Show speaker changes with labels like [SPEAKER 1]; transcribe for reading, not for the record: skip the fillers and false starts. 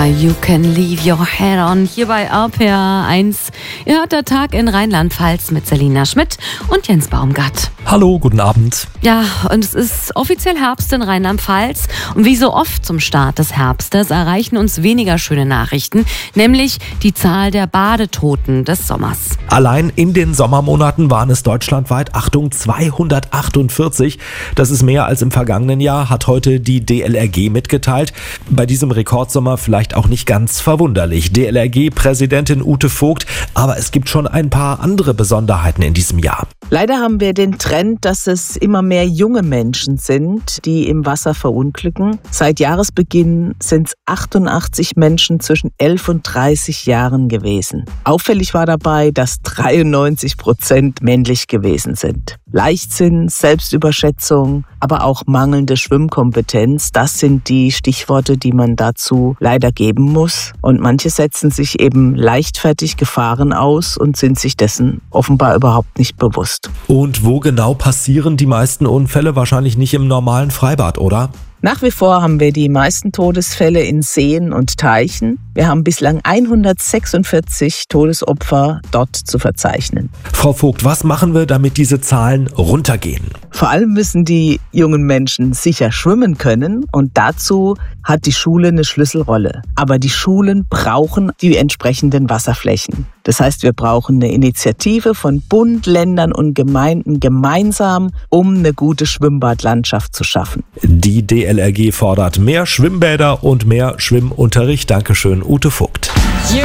[SPEAKER 1] war You Can Leave Your Head On hier bei RPR 1. Ihr hört der Tag in Rheinland-Pfalz mit Selina Schmidt und Jens Baumgart.
[SPEAKER 2] Hallo, guten Abend.
[SPEAKER 1] Ja, und es ist offiziell Herbst in Rheinland-Pfalz. Und wie so oft zum Start des Herbstes erreichen uns weniger schöne Nachrichten, nämlich die Zahl der Badetoten des Sommers.
[SPEAKER 2] Allein in den Sommermonaten waren es deutschlandweit, Achtung, 248. Das ist mehr als im vergangenen Jahr, hat heute die DLRG mitgeteilt. Bei diesem Rekordsommer vielleicht auch nicht ganz verwunderlich. DLRG-Präsidentin Ute Vogt, aber es gibt schon ein paar andere Besonderheiten in diesem Jahr.
[SPEAKER 3] Leider haben wir den Trend, dass es immer mehr junge Menschen sind, die im Wasser verunglücken. Seit Jahresbeginn sind es 88 Menschen zwischen 11 und 30 Jahren gewesen. Auffällig war dabei, dass 93% männlich gewesen sind. Leichtsinn, Selbstüberschätzung, aber auch mangelnde Schwimmkompetenz, das sind die Stichworte, die man dazu leider geben muss. Und manche setzen sich eben leichtfertig Gefahren aus und sind sich dessen offenbar überhaupt nicht bewusst.
[SPEAKER 2] Und wo genau passieren die meisten Unfälle? Wahrscheinlich nicht im normalen Freibad, oder?
[SPEAKER 3] Nach wie vor haben wir die meisten Todesfälle in Seen und Teichen. Wir haben bislang 146 Todesopfer dort zu verzeichnen.
[SPEAKER 2] Frau Vogt, was machen wir, damit diese Zahlen runtergehen?
[SPEAKER 3] Vor allem müssen die jungen Menschen sicher schwimmen können und dazu hat die Schule eine Schlüsselrolle. Aber die Schulen brauchen die entsprechenden Wasserflächen. Das heißt, wir brauchen eine Initiative von Bund, Ländern und Gemeinden gemeinsam, um eine gute Schwimmbadlandschaft zu schaffen.
[SPEAKER 2] Die DLRG fordert mehr Schwimmbäder und mehr Schwimmunterricht. Dankeschön, Ute Vogt.